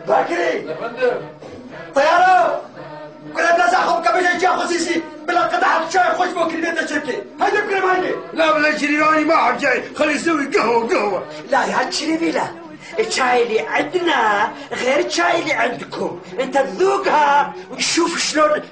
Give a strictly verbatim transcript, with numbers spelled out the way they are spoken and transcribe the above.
باكري يا فندم. طياره كلها بلا زحمه كبيشه جا خصيصي بلا قطعه شاي خش بوكري بيت الشركه هيدا بكره هيدي. لا بلا شريراني ما حد جاي خلي يسوي قهوه قهوه. لا يا شريفي لا الشاي اللي عندنا غير الشاي اللي عندكم انت تذوقها وتشوف شلون